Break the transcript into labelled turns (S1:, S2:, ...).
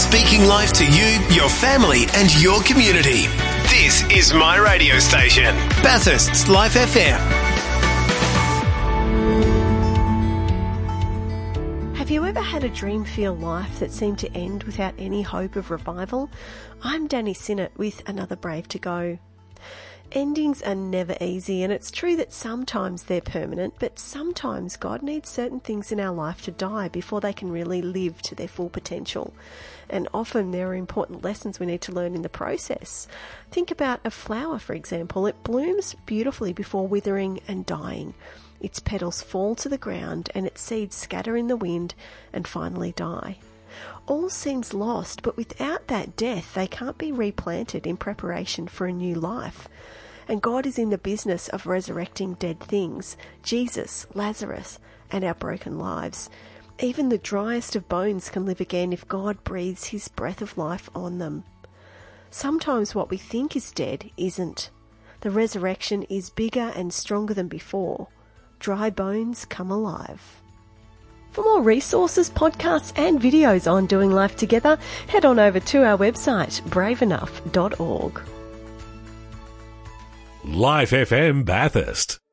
S1: Speaking life to you, your family and your community. This is my radio station, Bathurst's Life FM.
S2: Have you ever had a dream-filled life that seemed to end without any hope of revival? I'm Danny Sinnott with Another Brave to Go. Endings are never easy, and it's true that sometimes they're permanent, but sometimes God needs certain things in our life to die before they can really live to their full potential. And often there are important lessons we need to learn in the process. Think about a flower, for example. It blooms beautifully before withering and dying. Its petals fall to the ground and its seeds scatter in the wind and finally die. All seems lost, but without that death, they can't be replanted in preparation for a new life. And God is in the business of resurrecting dead things, Jesus, Lazarus, and our broken lives. Even the driest of bones can live again if God breathes his breath of life on them. Sometimes what we think is dead isn't. The resurrection is bigger and stronger than before. Dry bones come alive. For more resources, podcasts and videos on doing life together, head on over to our website, braveenough.org.
S3: Life FM Bathurst.